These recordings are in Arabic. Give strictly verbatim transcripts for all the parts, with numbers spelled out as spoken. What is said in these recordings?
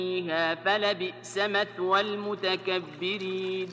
فيها فلبئس مثوى المتكبرين.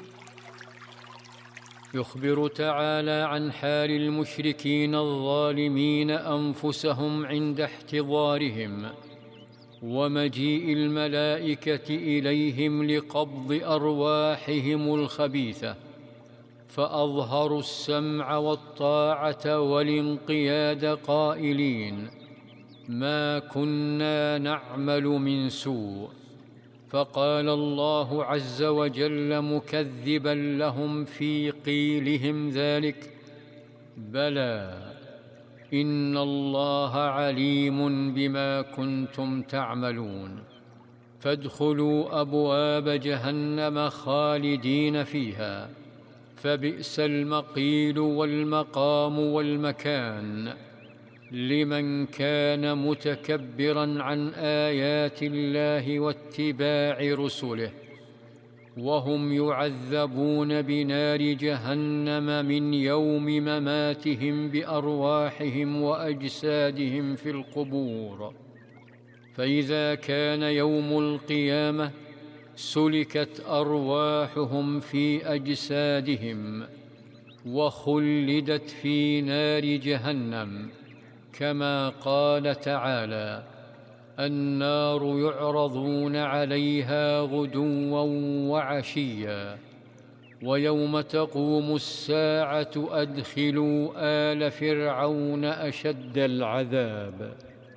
يخبر تعالى عن حال المشركين الظالمين أنفسهم عند احتضارهم ومجيء الملائكة إليهم لقبض أرواحهم الخبيثة، فأظهروا السمع والطاعة والانقياد قائلين: ما كنا نعمل من سوء. فقال الله عز وجل مكذبا لهم في قيلهم ذلك: بلى، إن الله عليم بما كنتم تعملون، فادخلوا أبواب جهنم خالدين فيها، فبئس المقيل والمقام والمكان لمن كان متكبرا عن آيات الله واتباع رسله. وهم يعذبون بنار جهنم من يوم مماتهم بأرواحهم وأجسادهم في القبور. فإذا كان يوم القيامة سلكت أرواحهم في أجسادهم وخلدت في نار جهنم، كما قال تعالى: النار يعرضون عليها غدوا وعشيا ويوم تقوم الساعة أدخلوا آل فرعون أشد العذاب.